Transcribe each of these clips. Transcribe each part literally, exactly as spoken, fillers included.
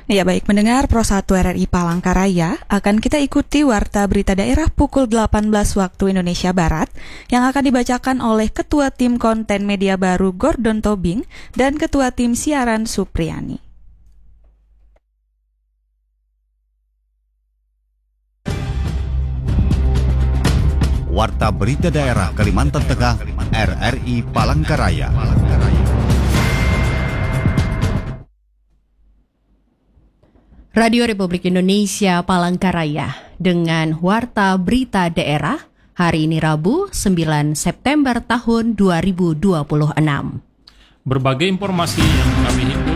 Ya baik, mendengar Pro satu R R I Palangkaraya, akan kita ikuti Warta Berita Daerah pukul delapan belas waktu Indonesia Barat yang akan dibacakan oleh Ketua Tim Konten Media Baru Gordon Tobing dan Ketua Tim Siaran Supriyani. Warta Berita Daerah Kalimantan Tengah R R I Palangkaraya. Radio Republik Indonesia Palangkaraya dengan Warta Berita Daerah hari ini Rabu sembilan September tahun dua ribu dua puluh enam. Berbagai informasi yang kami himpun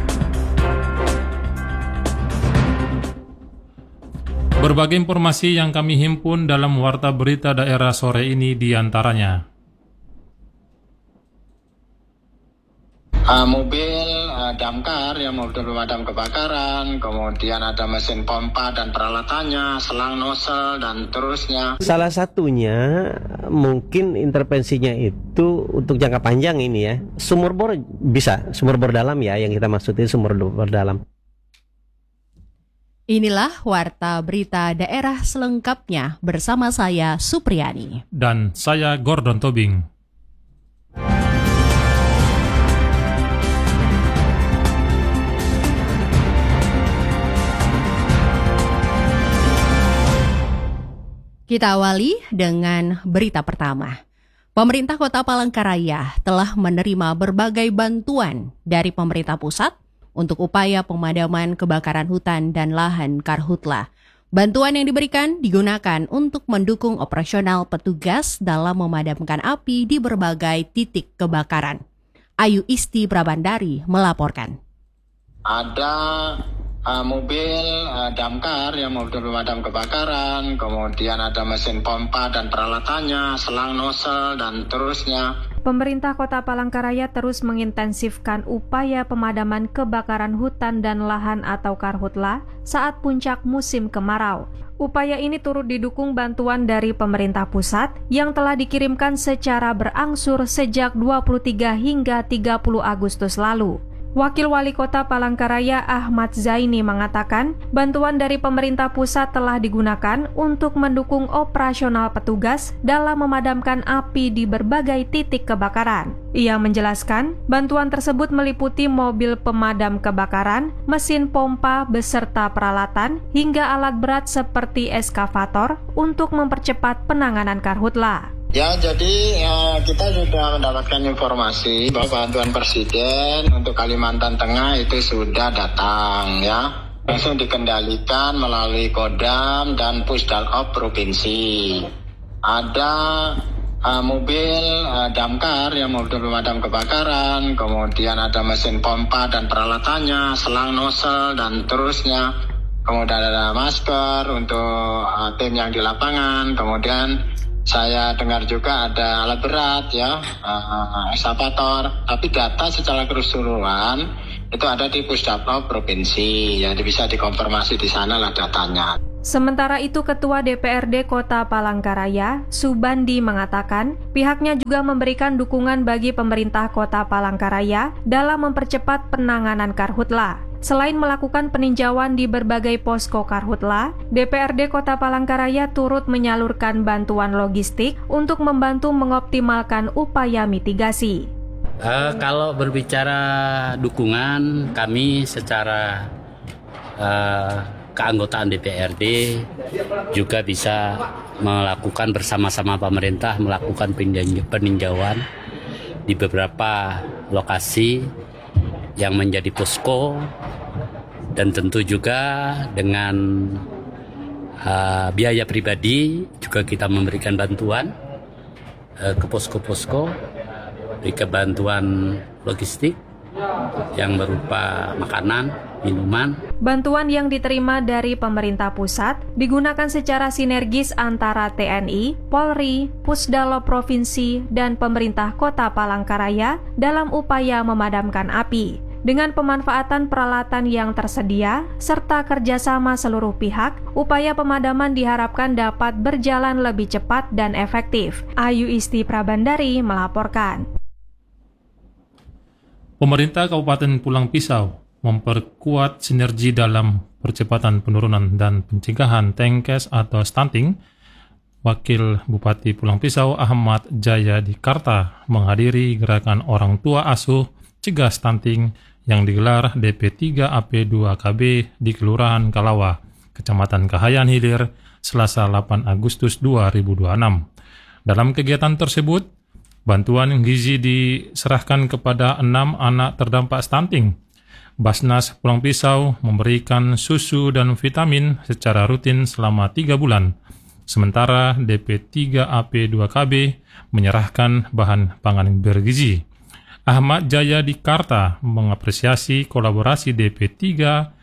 Berbagai informasi yang kami himpun dalam Warta Berita Daerah sore ini diantaranya. Uh, mobil uh, damkar yang mobil pemadam kebakaran, kemudian ada mesin pompa dan peralatannya, selang nozzle dan terusnya. Salah satunya mungkin intervensinya itu untuk jangka panjang ini ya. Sumur bor bisa, sumur bor dalam ya yang kita maksudin sumur bor dalam. Inilah Warta Berita Daerah selengkapnya bersama saya Supriyani dan saya Gordon Tobing. Kita awali dengan berita pertama. Pemerintah Kota Palangkaraya telah menerima berbagai bantuan dari pemerintah pusat untuk upaya pemadaman kebakaran hutan dan lahan Karhutla. Bantuan yang diberikan digunakan untuk mendukung operasional petugas dalam memadamkan api di berbagai titik kebakaran. Ayu Isti Prabandari melaporkan. Ada Uh, mobil uh, damkar yang mobil pemadam kebakaran, kemudian ada mesin pompa dan peralatannya, selang nozzle dan terusnya. Pemerintah Kota Palangkaraya terus mengintensifkan upaya pemadaman kebakaran hutan dan lahan atau Karhutla saat puncak musim kemarau. Upaya ini turut didukung bantuan dari pemerintah pusat yang telah dikirimkan secara berangsur sejak dua puluh tiga hingga tiga puluh Agustus lalu. Wakil Wali Kota Palangkaraya Ahmad Zaini mengatakan, bantuan dari pemerintah pusat telah digunakan untuk mendukung operasional petugas dalam memadamkan api di berbagai titik kebakaran. Ia menjelaskan, bantuan tersebut meliputi mobil pemadam kebakaran, mesin pompa beserta peralatan, hingga alat berat seperti eskavator untuk mempercepat penanganan Karhutla. Ya, jadi ya, kita sudah mendapatkan informasi bahwa bantuan Presiden untuk Kalimantan Tengah itu sudah datang ya. Langsung dikendalikan melalui Kodam dan Pusdalop Provinsi. Ada uh, mobil uh, damkar yang mobil pemadam kebakaran, kemudian ada mesin pompa dan peralatannya, selang nozzle dan terusnya. Kemudian ada masker untuk uh, tim yang di lapangan, kemudian saya dengar juga ada alat berat ya, uh, eskavator, tapi data secara keseluruhan itu ada di Pusdalop Provinsi, ya bisa dikonfirmasi di sana lah datanya. Sementara itu Ketua D P R D Kota Palangkaraya, Subandi mengatakan, pihaknya juga memberikan dukungan bagi pemerintah Kota Palangkaraya dalam mempercepat penanganan Karhutla. Selain melakukan peninjauan di berbagai posko Karhutla, D P R D Kota Palangkaraya turut menyalurkan bantuan logistik untuk membantu mengoptimalkan upaya mitigasi. Uh, kalau berbicara dukungan, kami secara uh, keanggotaan D P R D juga bisa melakukan bersama-sama pemerintah melakukan peninjauan di beberapa lokasi yang menjadi posko, dan tentu juga dengan uh, biaya pribadi juga kita memberikan bantuan uh, ke posko-posko, berikan bantuan logistik yang berupa makanan, minuman. Bantuan yang diterima dari pemerintah pusat digunakan secara sinergis antara T N I, Polri, Pusdalop Provinsi, dan pemerintah Kota Palangkaraya dalam upaya memadamkan api. Dengan pemanfaatan peralatan yang tersedia, serta kerjasama seluruh pihak, upaya pemadaman diharapkan dapat berjalan lebih cepat dan efektif. Ayu Isti Prabandari melaporkan. Pemerintah Kabupaten Pulang Pisau memperkuat sinergi dalam percepatan penurunan dan pencegahan tenkes atau stunting, Wakil Bupati Pulang Pisau Ahmad Jaya Dikarta menghadiri gerakan orang tua asuh cegah stunting yang digelar D P tiga A P dua K B di Kelurahan Kalawa, Kecamatan Kahayan Hilir, Selasa delapan Agustus dua ribu dua puluh enam. Dalam kegiatan tersebut, bantuan gizi diserahkan kepada enam anak terdampak stunting. Basnas Pulang Pisau memberikan susu dan vitamin secara rutin selama tiga bulan. Sementara D P tiga A P dua K B menyerahkan bahan pangan bergizi. Ahmad Jaya Dikarta mengapresiasi kolaborasi D P tiga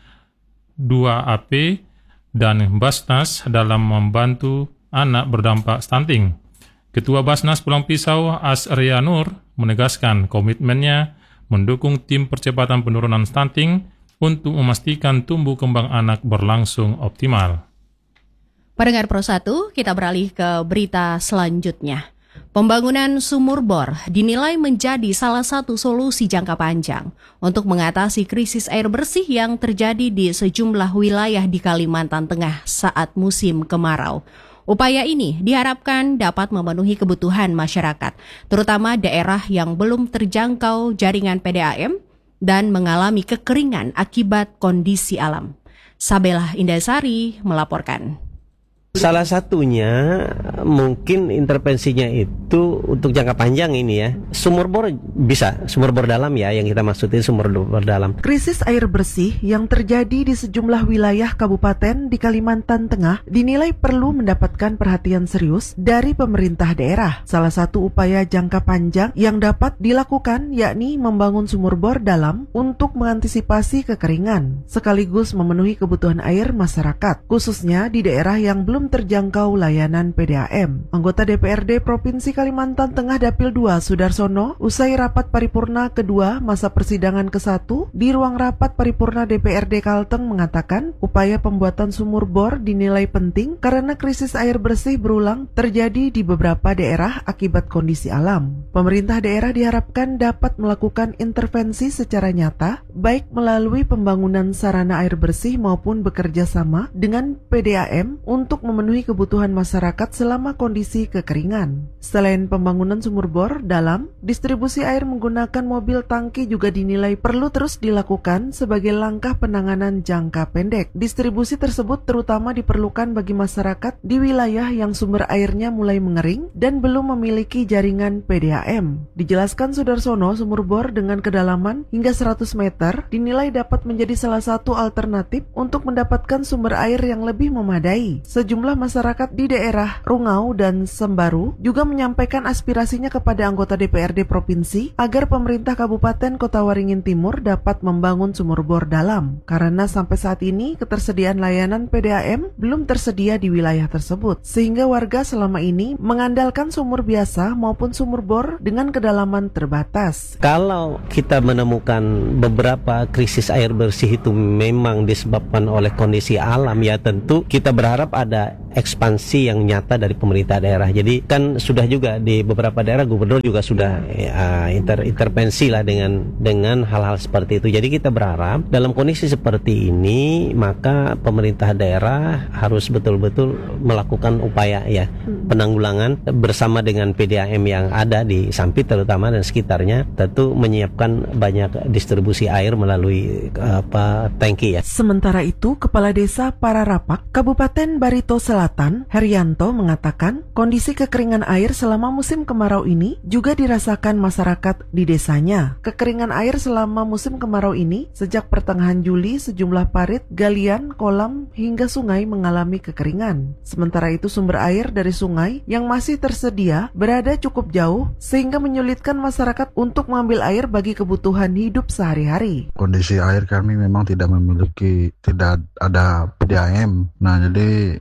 dua A P dan Basnas dalam membantu anak berdampak stunting. Ketua Basnas Pulang Pisau Asria Nur menegaskan komitmennya mendukung tim percepatan penurunan stunting untuk memastikan tumbuh kembang anak berlangsung optimal. Pendengar Pro satu, kita beralih ke berita selanjutnya. Pembangunan sumur bor dinilai menjadi salah satu solusi jangka panjang untuk mengatasi krisis air bersih yang terjadi di sejumlah wilayah di Kalimantan Tengah saat musim kemarau. Upaya ini diharapkan dapat memenuhi kebutuhan masyarakat, terutama daerah yang belum terjangkau jaringan P D A M dan mengalami kekeringan akibat kondisi alam. Sabela Indasari melaporkan. Salah satunya mungkin intervensinya itu untuk jangka panjang ini ya. Sumur bor bisa, sumur bor dalam ya, yang kita maksudin sumur bor dalam. Krisis air bersih yang terjadi di sejumlah wilayah kabupaten di Kalimantan Tengah dinilai perlu mendapatkan perhatian serius dari pemerintah daerah. Salah satu upaya jangka panjang yang dapat dilakukan yakni membangun sumur bor dalam untuk mengantisipasi kekeringan, sekaligus memenuhi kebutuhan air masyarakat, khususnya di daerah yang belum terjangkau layanan P D A M. Anggota D P R D Provinsi Kalimantan Tengah Dapil dua Sudarsono usai rapat paripurna kedua masa persidangan ke satu di ruang rapat paripurna D P R D Kalteng mengatakan upaya pembuatan sumur bor dinilai penting karena krisis air bersih berulang terjadi di beberapa daerah akibat kondisi alam. Pemerintah daerah diharapkan dapat melakukan intervensi secara nyata baik melalui pembangunan sarana air bersih maupun bekerja sama dengan P D A M untuk memenuhi kebutuhan masyarakat selama kondisi kekeringan. Selain pembangunan sumur bor dalam, distribusi air menggunakan mobil tangki juga dinilai perlu terus dilakukan sebagai langkah penanganan jangka pendek. Distribusi tersebut terutama diperlukan bagi masyarakat di wilayah yang sumber airnya mulai mengering dan belum memiliki jaringan P D A M. Dijelaskan Sudarsono, sumur bor dengan kedalaman hingga seratus meter dinilai dapat menjadi salah satu alternatif untuk mendapatkan sumber air yang lebih memadai. Sejumlah Sejumlah masyarakat di daerah Rungau dan Sembaru juga menyampaikan aspirasinya kepada anggota D P R D Provinsi agar pemerintah Kabupaten Kota Waringin Timur dapat membangun sumur bor dalam, karena sampai saat ini ketersediaan layanan P D A M belum tersedia di wilayah tersebut, sehingga warga selama ini mengandalkan sumur biasa maupun sumur bor dengan kedalaman terbatas. Kalau kita menemukan beberapa krisis air bersih itu memang disebabkan oleh kondisi alam, ya tentu kita berharap ada ekspansi yang nyata dari pemerintah daerah. Jadi kan sudah juga di beberapa daerah gubernur juga sudah uh, inter, intervensi lah dengan dengan hal-hal seperti itu. Jadi kita berharap dalam kondisi seperti ini maka pemerintah daerah harus betul-betul melakukan upaya ya penanggulangan bersama dengan P D A M yang ada di Sampit terutama dan sekitarnya, tentu menyiapkan banyak distribusi air melalui uh, apa tangki ya. Sementara itu, Kepala Desa Pararapak, Kabupaten Barito Selatan, Herianto mengatakan kondisi kekeringan air selama musim kemarau ini juga dirasakan masyarakat di desanya. Kekeringan air selama musim kemarau ini sejak pertengahan Juli sejumlah parit, galian, kolam hingga sungai mengalami kekeringan. Sementara itu sumber air dari sungai yang masih tersedia berada cukup jauh sehingga menyulitkan masyarakat untuk mengambil air bagi kebutuhan hidup sehari-hari. Kondisi air kami memang tidak memiliki, tidak ada P D A M. Nah jadi karena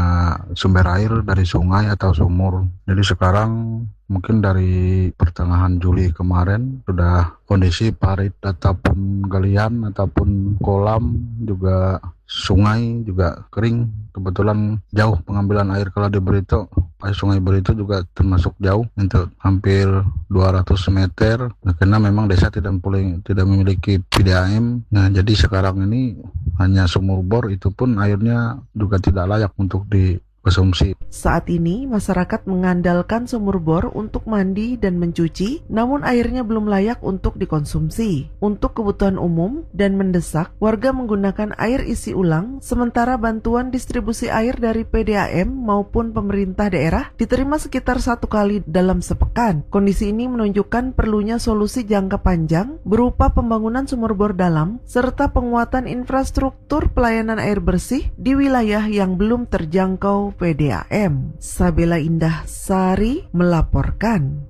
sumber air dari sungai atau sumur. Jadi sekarang mungkin dari pertengahan Juli kemarin sudah kondisi parit ataupun galian ataupun kolam juga sungai juga kering. Kebetulan jauh pengambilan air kalau di Berito, sungai Berito juga termasuk jauh untuk hampir dua ratus meter. Nah, karena memang desa tidak memiliki, tidak memiliki P D A M. Nah, jadi sekarang ini hanya sumur bor, itu pun airnya juga tidak layak untuk dikonsumsi. Saat ini masyarakat mengandalkan sumur bor untuk mandi dan mencuci, namun airnya belum layak untuk dikonsumsi. Untuk kebutuhan umum dan mendesak, warga menggunakan air isi ulang, sementara bantuan distribusi air dari P D A M maupun pemerintah daerah diterima sekitar satu kali dalam sepekan. Kondisi ini menunjukkan perlunya solusi jangka panjang berupa pembangunan sumur bor dalam serta penguatan infrastruktur pelayanan air bersih di wilayah yang belum terjangkau P D A M. Sabela Indah Sari melaporkan.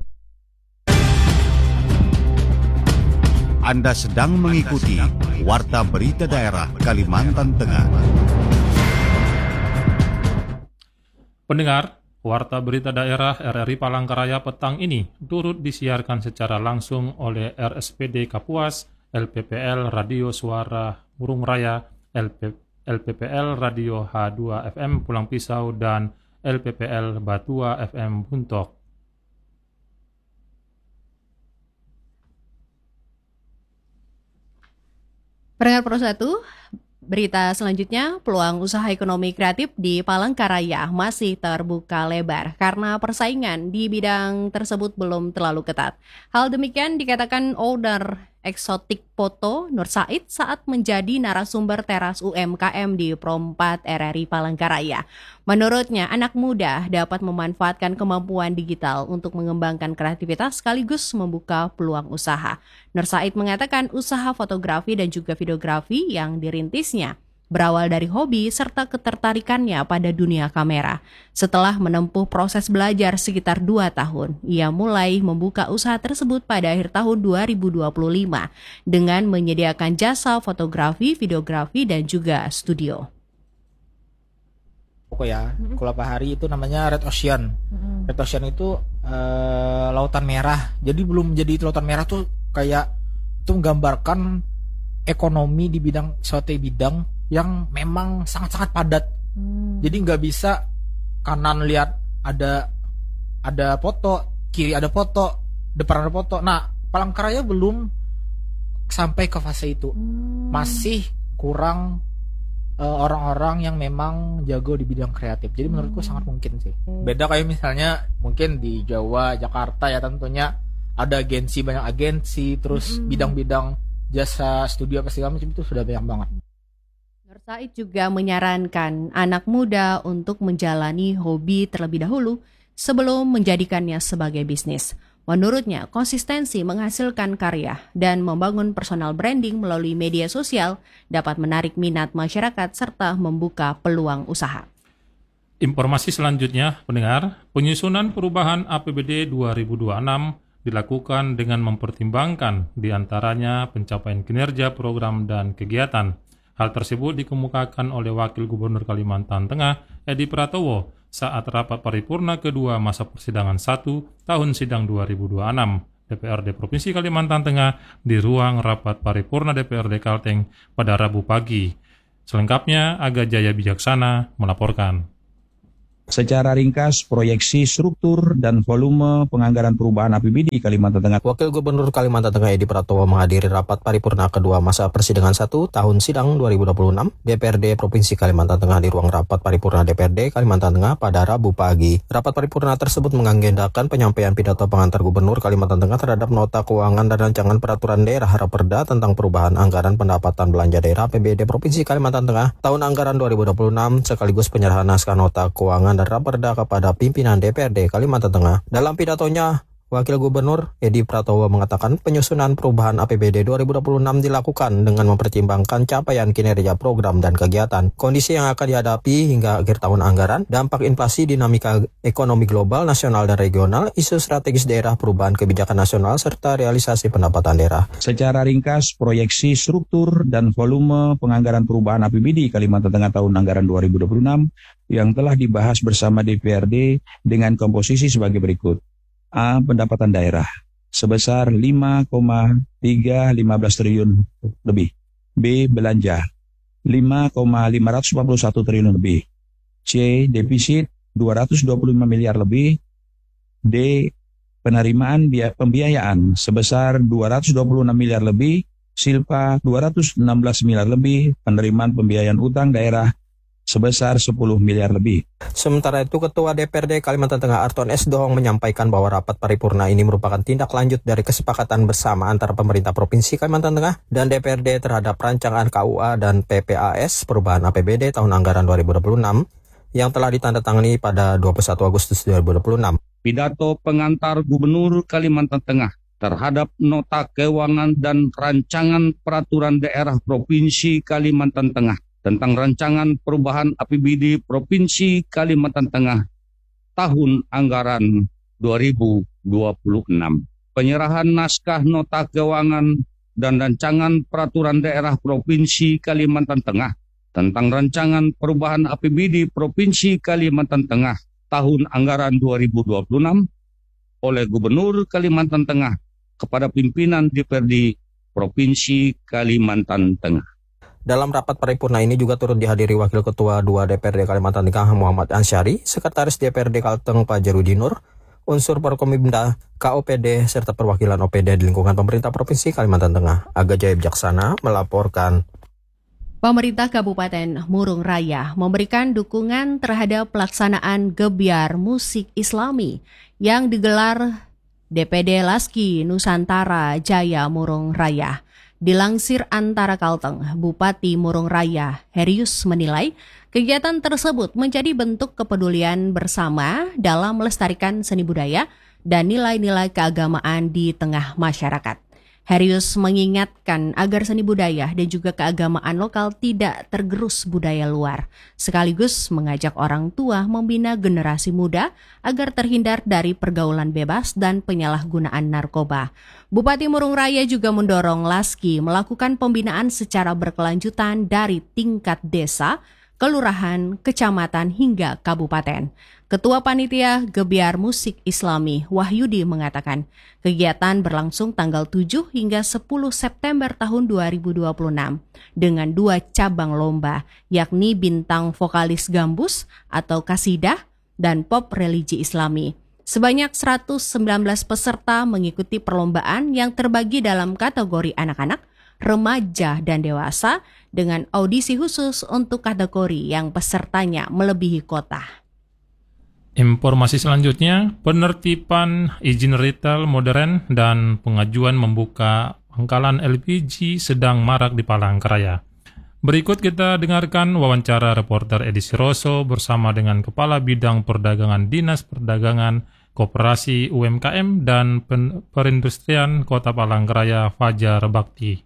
Anda sedang mengikuti Warta Berita Daerah Kalimantan Tengah. Pendengar, Warta Berita Daerah R R I Palangkaraya petang ini turut disiarkan secara langsung oleh R S P D Kapuas, L P P L Radio Suara Burung Raya, L P P L Radio H dua F M Pulang Pisau, dan L P P L Batua F M Buntok. Pendengar Pro satu, berita selanjutnya, peluang usaha ekonomi kreatif di Palangkaraya masih terbuka lebar karena persaingan di bidang tersebut belum terlalu ketat. Hal demikian dikatakan owner Eksotik Foto Nur Said saat menjadi narasumber teras U M K M di Pro empat R R I Palangkaraya. Menurutnya, anak muda dapat memanfaatkan kemampuan digital untuk mengembangkan kreativitas sekaligus membuka peluang usaha. Nur Said mengatakan usaha fotografi dan juga videografi yang dirintisnya berawal dari hobi serta ketertarikannya pada dunia kamera. Setelah menempuh proses belajar sekitar dua tahun, ia mulai membuka usaha tersebut pada akhir tahun dua ribu dua puluh lima dengan menyediakan jasa fotografi, videografi, dan juga studio. Pokok ya, Kulapa Hari itu namanya Red Ocean. Mm-hmm. Red Ocean itu uh, lautan merah. Jadi belum menjadi lautan merah tuh kayak itu menggambarkan ekonomi di bidang suatu bidang yang memang sangat-sangat padat. Hmm. Jadi nggak bisa kanan lihat ada ada foto, kiri ada foto, depan ada foto. Nah, Palangkaraya belum sampai ke fase itu. Hmm. Masih kurang uh, orang-orang yang memang jago di bidang kreatif. Jadi menurutku hmm. sangat mungkin sih. Hmm. Beda kayak misalnya mungkin di Jawa, Jakarta ya tentunya ada agensi, banyak agensi, terus hmm. bidang-bidang jasa studio apa segala macam itu sudah banyak banget. Nur Said juga menyarankan anak muda untuk menjalani hobi terlebih dahulu sebelum menjadikannya sebagai bisnis. Menurutnya, konsistensi menghasilkan karya dan membangun personal branding melalui media sosial dapat menarik minat masyarakat serta membuka peluang usaha. Informasi selanjutnya, pendengar, penyusunan perubahan A P B D dua ribu dua puluh enam dilakukan dengan mempertimbangkan diantaranya pencapaian kinerja program dan kegiatan. Hal tersebut dikemukakan oleh Wakil Gubernur Kalimantan Tengah, Edi Pratowo, saat rapat paripurna kedua masa persidangan satu tahun sidang dua ribu dua puluh enam D P R D Provinsi Kalimantan Tengah di ruang rapat paripurna D P R D Kalteng pada Rabu pagi. Selengkapnya, Aga Jaya Bijaksana melaporkan. Secara ringkas, proyeksi struktur dan volume penganggaran perubahan A P B D di Kalimantan Tengah. Wakil Gubernur Kalimantan Tengah Edi Pratowo menghadiri rapat paripurna kedua masa persidangan satu tahun sidang dua ribu dua puluh enam D P R D Provinsi Kalimantan Tengah di ruang rapat paripurna D P R D Kalimantan Tengah pada Rabu pagi. Rapat paripurna tersebut mengagendakan penyampaian pidato pengantar Gubernur Kalimantan Tengah terhadap nota keuangan dan rancangan peraturan daerah Raperda tentang perubahan anggaran pendapatan belanja daerah A P B D Provinsi Kalimantan Tengah tahun anggaran dua ribu dua puluh enam sekaligus penyerahan naskah nota keuangan dan Raperda kepada pimpinan D P R D Kalimantan Tengah. Dalam pidatonya, Wakil Gubernur Edi Pratowo mengatakan penyusunan perubahan A P B D dua ribu dua puluh enam dilakukan dengan mempertimbangkan capaian kinerja program dan kegiatan, kondisi yang akan dihadapi hingga akhir tahun anggaran, dampak inflasi, dinamika ekonomi global, nasional dan regional, isu strategis daerah, perubahan kebijakan nasional, serta realisasi pendapatan daerah. Secara ringkas, proyeksi struktur dan volume penganggaran perubahan A P B D Kalimantan Tengah tahun anggaran dua ribu dua puluh enam yang telah dibahas bersama D P R D dengan komposisi sebagai berikut. A. Pendapatan daerah sebesar lima koma tiga lima belas triliun lebih. B. Belanja lima koma lima empat satu triliun lebih. C. Defisit dua ratus dua puluh lima miliar lebih. D. Penerimaan biaya pembiayaan sebesar dua ratus dua puluh enam miliar lebih. Silpa dua ratus enam belas miliar lebih. Penerimaan pembiayaan utang daerah sebesar sepuluh miliar lebih. Sementara itu, Ketua D P R D Kalimantan Tengah Arton S. Dohong menyampaikan bahwa rapat paripurna ini merupakan tindak lanjut dari kesepakatan bersama antara pemerintah Provinsi Kalimantan Tengah dan D P R D terhadap rancangan K U A dan P P A S perubahan A P B D tahun anggaran dua ribu dua puluh enam yang telah ditandatangani pada dua puluh satu Agustus dua ribu dua puluh enam. Pidato pengantar Gubernur Kalimantan Tengah terhadap nota keuangan dan rancangan peraturan daerah Provinsi Kalimantan Tengah tentang rancangan perubahan A P B D Provinsi Kalimantan Tengah tahun anggaran dua ribu dua puluh enam. Penyerahan naskah nota keuangan dan rancangan peraturan daerah Provinsi Kalimantan Tengah tentang rancangan perubahan A P B D Provinsi Kalimantan Tengah tahun anggaran dua ribu dua puluh enam oleh Gubernur Kalimantan Tengah kepada pimpinan D P R D Provinsi Kalimantan Tengah. Dalam rapat paripurna ini juga turut dihadiri Wakil Ketua dua D P R D Kalimantan Tengah Muhammad Ansyari, Sekretaris D P R D Kalteng Pak Jarudinur, unsur Forkomimda, K O P D, serta perwakilan O P D di lingkungan pemerintah Provinsi Kalimantan Tengah. Aga Jaya Bijaksana melaporkan. Pemerintah Kabupaten Murung Raya memberikan dukungan terhadap pelaksanaan Gebyar Musik Islami yang digelar D P D Laski Nusantara Jaya Murung Raya. Dilansir Antara Kalteng, Bupati Murung Raya Herius menilai kegiatan tersebut menjadi bentuk kepedulian bersama dalam melestarikan seni budaya dan nilai-nilai keagamaan di tengah masyarakat. Herius mengingatkan agar seni budaya dan juga keagamaan lokal tidak tergerus budaya luar, sekaligus mengajak orang tua membina generasi muda agar terhindar dari pergaulan bebas dan penyalahgunaan narkoba. Bupati Murung Raya juga mendorong Laski melakukan pembinaan secara berkelanjutan dari tingkat desa, kelurahan, kecamatan hingga kabupaten. Ketua Panitia Gebyar Musik Islami Wahyudi mengatakan, kegiatan berlangsung tanggal tujuh hingga sepuluh September tahun dua ribu dua puluh enam dengan dua cabang lomba, yakni bintang vokalis gambus atau kasidah dan pop religi Islami. Sebanyak seratus sembilan belas peserta mengikuti perlombaan yang terbagi dalam kategori anak-anak, remaja, dan dewasa dengan audisi khusus untuk kategori yang pesertanya melebihi kota. Informasi selanjutnya, penertiban izin retail modern dan pengajuan membuka pangkalan L P G sedang marak di Palangkaraya. Berikut kita dengarkan wawancara reporter Edi Siroso bersama dengan Kepala Bidang Perdagangan Dinas Perdagangan, Koperasi U M K M dan Perindustrian Kota Palangkaraya Fajar Bakti.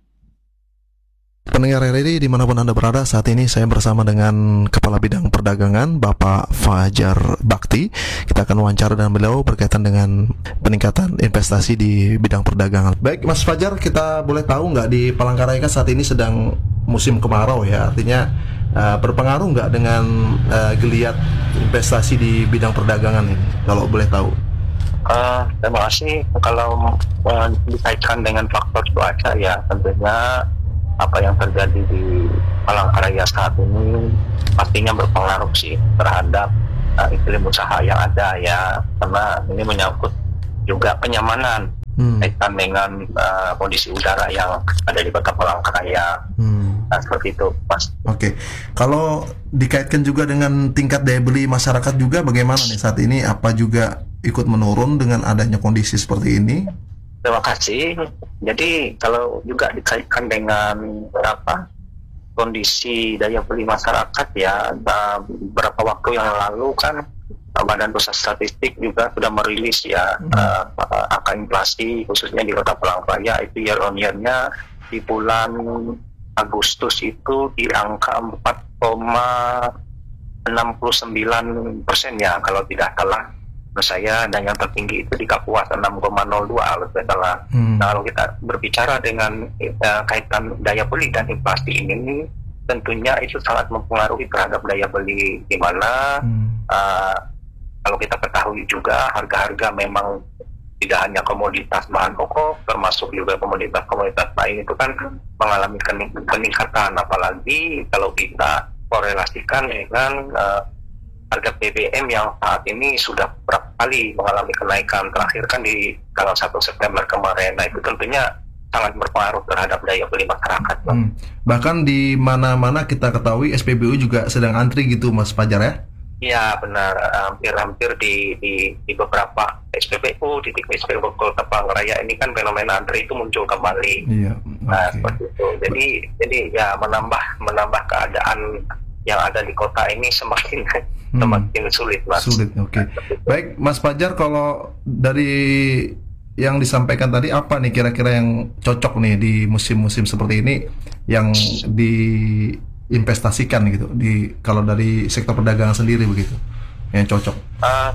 Pendengar R R I dimanapun Anda berada, saat ini saya bersama dengan Kepala Bidang Perdagangan Bapak Fajar Bakti. Kita akan wawancara dengan beliau berkaitan dengan peningkatan investasi di bidang perdagangan. Baik Mas Fajar, kita boleh tahu nggak di Palangkaraya kan saat ini sedang musim kemarau ya, artinya uh, berpengaruh nggak dengan uh, geliat investasi di bidang perdagangan ini, kalau boleh tahu? Uh, terima kasih. Kalau uh, dikaitkan dengan faktor cuaca ya tentunya apa yang terjadi di Palangkaraya saat ini pastinya berpengaruh sih terhadap uh, iklim usaha yang ada ya, karena ini menyangkut juga penyamanan hmm. kaitan dengan uh, kondisi udara yang ada di Kota Palangkaraya. Hmm. Nah, seperti itu, Mas. Oke, okay. Kalau dikaitkan juga dengan tingkat daya beli masyarakat juga bagaimana nih saat ini? Apa juga ikut menurun dengan adanya kondisi seperti ini? Terima kasih. Jadi kalau juga dikaitkan dengan apa kondisi daya beli masyarakat ya, beberapa waktu yang lalu kan Badan Pusat Statistik juga sudah merilis ya hmm. uh, angka inflasi khususnya di Kota Palangkaraya itu year on year-nya di bulan Agustus itu di angka empat koma enam sembilan persen ya kalau tidak salah menurut saya, dan yang tertinggi itu di Kapuas enam koma nol dua kalau tidak salah. Hmm. Nah, kalau kita berbicara dengan uh, kaitan daya beli dan inflasi ini, tentunya itu sangat mempengaruhi terhadap daya beli, di mana hmm. uh, kalau kita ketahui juga harga-harga memang tidak hanya komoditas bahan pokok, termasuk juga komoditas-komoditas lain itu kan mengalami peningkatan, apalagi kalau kita korelasikan dengan uh, harga B B M yang saat ini sudah berapa kali mengalami kenaikan, terakhir kan di tanggal satu September kemarin. Nah, itu tentunya sangat berpengaruh terhadap daya beli masyarakat. Hmm. Bahkan di mana-mana kita ketahui S P B U juga sedang antri gitu, Mas Fajar ya? Iya benar, hampir-hampir di, di di beberapa S P B U, di S P B U Kota Palangkaraya ini kan fenomena antri itu muncul kembali. Iya. Okay. Nah seperti itu. Jadi jadi ya menambah menambah keadaan yang ada di kota ini semakin hmm. semakin sulit, Mas. Sulit, oke. Okay. Baik, Mas Fajar, kalau dari yang disampaikan tadi apa nih kira-kira yang cocok nih di musim-musim seperti ini yang diinvestasikan gitu di kalau dari sektor perdagangan sendiri begitu yang cocok? Uh,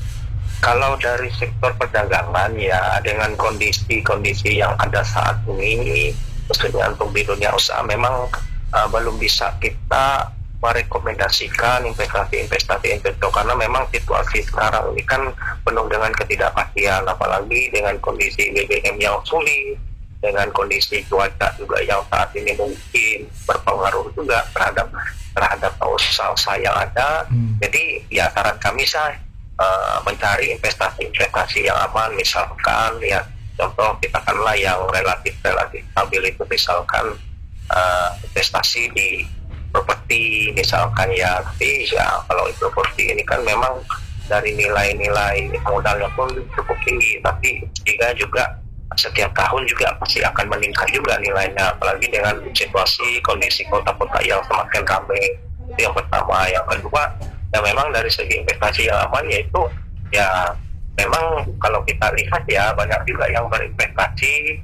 kalau dari sektor perdagangan ya dengan kondisi-kondisi yang ada saat ini, khususnya untuk di dunia usaha memang uh, belum bisa kita merekomendasikan investasi-investasi investor karena memang situasi sekarang ini kan penuh dengan ketidakpastian, apalagi dengan kondisi B B M yang sulit, dengan kondisi cuaca juga yang saat ini mungkin berpengaruh juga terhadap terhadap usaha-usaha yang ada. Hmm. Jadi ya saran kami saya uh, mencari investasi-investasi yang aman, misalkan ya contoh kita kanlah yang relatif relatif stabil itu misalkan uh, investasi di properti misalkan ya, tapi ya kalau properti ini kan memang dari nilai-nilai modalnya pun cukup tinggi, tapi juga juga setiap tahun juga pasti akan meningkat juga nilainya, apalagi dengan situasi kondisi kota-kota yang semakin ramai. Itu yang pertama. Yang kedua ya memang dari segi investasi yang aman yaitu ya memang kalau kita lihat ya banyak juga yang berinvestasi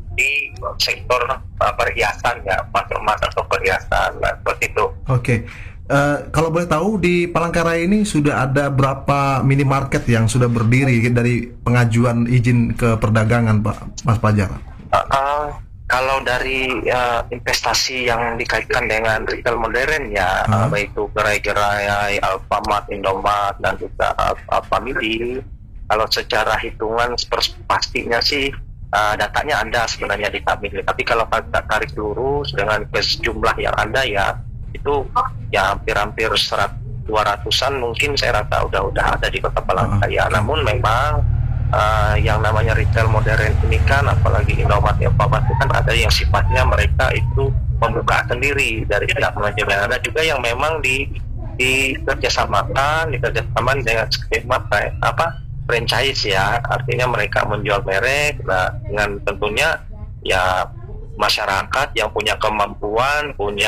di sektor uh, perhiasan ya, emas atau perhiasan, nah, seperti itu. Oke, okay. uh, kalau boleh tahu di Palangkaraya ini sudah ada berapa minimarket yang sudah berdiri dari pengajuan izin ke perdagangan, Pak Mas Fajar? Uh, uh, kalau dari uh, investasi yang dikaitkan dengan retail modern ya, uh. uh, baik itu gerai-gerai, Alfamart, Indomaret dan juga uh, Family, kalau secara hitungan pastinya sih Uh, datanya ada sebenarnya di Family, tapi kalau kita tarik lurus dengan jumlah yang ada ya itu ya hampir-hampir dua ratusan mungkin saya rasa udah udah ada di Kota Palangkaraya. Uh, Namun memang uh, yang namanya retail modern ini kan apalagi Indomaret ya Pak itu kan ada yang sifatnya mereka itu membuka sendiri dari pihak manajemen, ada juga yang memang di di kerjasamakan dikerjasamakan dengan skema apa franchise ya, artinya mereka menjual merek. Nah dengan tentunya ya masyarakat yang punya kemampuan, punya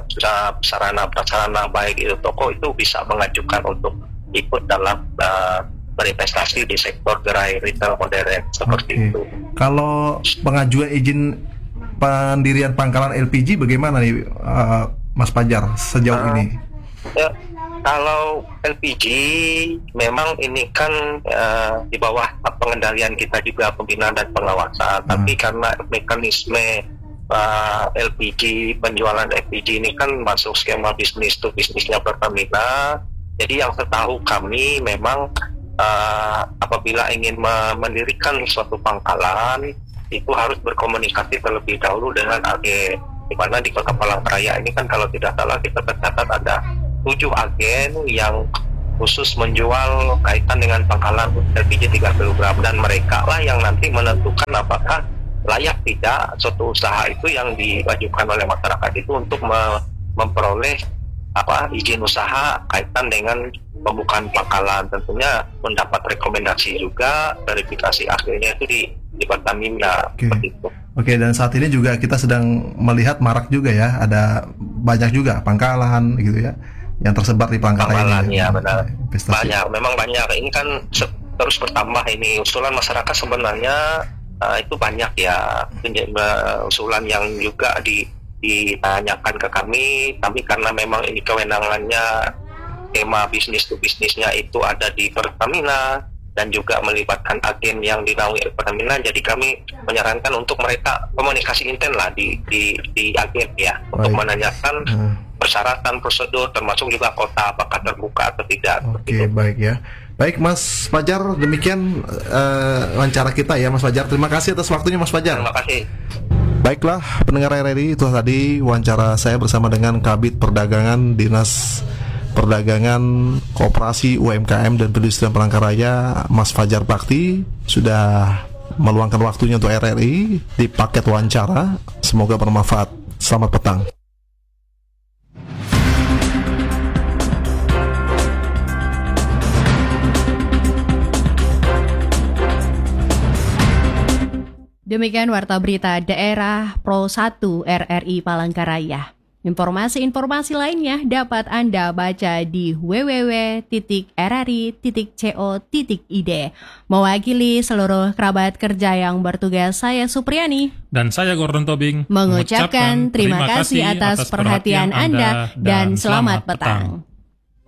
sarana prasarana baik itu toko itu bisa mengajukan untuk ikut dalam uh, berinvestasi di sektor gerai retail modern seperti okay. itu. Kalau pengajuan izin pendirian pangkalan L P G bagaimana nih uh, Mas Fajar sejauh uh, ini? Ya, kalau L P G memang ini kan uh, di bawah pengendalian kita juga pembinaan dan pengawasan, hmm. tapi karena mekanisme uh, L P G penjualan L P G ini kan masuk skema bisnis to bisnisnya Pertamina. Jadi yang setahu kami memang uh, apabila ingin mendirikan suatu pangkalan itu harus berkomunikasi terlebih dahulu dengan agen, di mana di Kota Palangkaraya ini kan kalau tidak salah kita tercatat ada tujuh agen yang khusus menjual kaitan dengan pangkalan L P G tiga kilogram, dan mereka lah yang nanti menentukan apakah layak tidak suatu usaha itu yang diwajibkan oleh masyarakat itu untuk me- memperoleh apa izin usaha kaitan dengan pembukaan pangkalan. Tentunya mendapat rekomendasi juga, verifikasi akhirnya itu di di Pertamina. Okay. Seperti itu. Oke, okay, dan saat ini juga kita sedang melihat marak juga ya, ada banyak juga pangkalan gitu ya yang tersebar di Palangkaraya ini. Ya benar. Investasi. Banyak, memang banyak. Ini kan se- terus bertambah ini usulan masyarakat sebenarnya uh, itu banyak ya uh, usulan yang juga di, ditanyakan ke kami, tapi karena memang ini kewenangannya skema bisnis to bisnisnya itu ada di Pertamina dan juga melibatkan agen yang dinaungi Pertamina, jadi kami menyarankan untuk mereka komunikasi intent lah di di, di agen ya. Baik. Untuk menanyakan hmm. persyaratan prosedur termasuk juga kota apakah terbuka atau tidak. Oke, okay, baik ya. Baik Mas Fajar, demikian uh, wawancara kita ya Mas Fajar. Terima kasih atas waktunya Mas Fajar. Terima kasih. Baiklah pendengar R R I, itu tadi wawancara saya bersama dengan Kabid Perdagangan Dinas Perdagangan, Koperasi, U M K M dan Perindustrian Palangkaraya, Mas Fajar Bakti, sudah meluangkan waktunya untuk R R I di paket wawancara. Semoga bermanfaat. Selamat petang. Demikian Warta Berita Daerah Pro satu R R I Palangkaraya. Informasi-informasi lainnya dapat Anda baca di w w w titik r r i titik co titik i d. Mewakili seluruh kerabat kerja yang bertugas, saya Supriyani dan saya Gordon Tobing mengucapkan terima kasih atas perhatian Anda dan selamat petang.